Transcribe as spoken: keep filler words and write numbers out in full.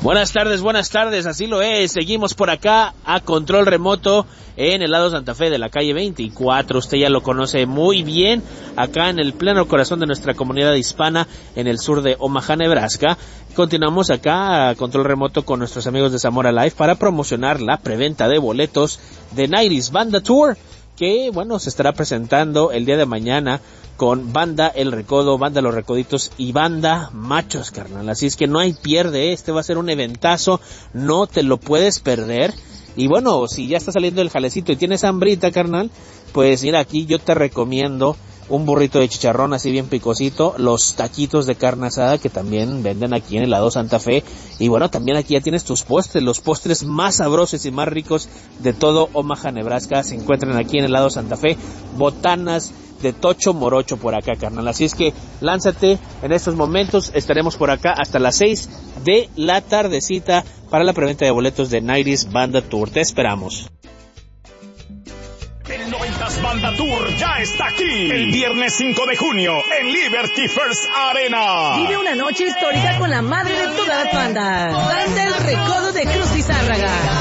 Buenas tardes, buenas tardes, así lo es. Seguimos por acá a control remoto en el lado Santa Fe de la calle veinticuatro. Usted ya lo conoce muy bien, acá en el pleno corazón de nuestra comunidad hispana, en el sur de Omaha, Nebraska. Continuamos acá a control remoto con nuestros amigos de Zamora Live para promocionar la preventa de boletos de nineties Banda Tour, que, bueno, se estará presentando el día de mañana con Banda El Recodo, Banda Los Recoditos y Banda Machos, carnal. Así es que no hay pierde, este va a ser un eventazo, no te lo puedes perder. Y bueno, si ya está saliendo el jalecito y tienes hambrita, carnal, pues mira, aquí yo te recomiendo un burrito de chicharrón así bien picosito, los taquitos de carne asada que también venden aquí en el lado Santa Fe, y bueno, también aquí ya tienes tus postres, los postres más sabrosos y más ricos de todo Omaha, Nebraska, se encuentran aquí en el lado Santa Fe, botanas de Tocho Morocho por acá, carnal. Así es que lánzate en estos momentos, estaremos por acá hasta las seis de la tardecita para la preventa de boletos de nineties Banda Tour. Te esperamos. El noventas Banda Tour ya está aquí. El viernes cinco de junio en Liberty First Arena. Vive una noche histórica con la madre de todas las bandas, Banda El Recodo de Cruz Lizárraga.